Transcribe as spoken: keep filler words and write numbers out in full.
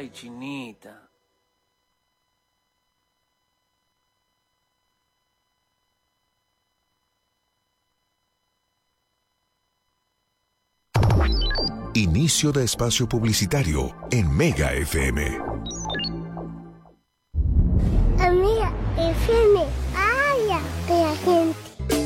Ay, Chinita. Inicio de espacio publicitario en Mega F M. Amiga F M.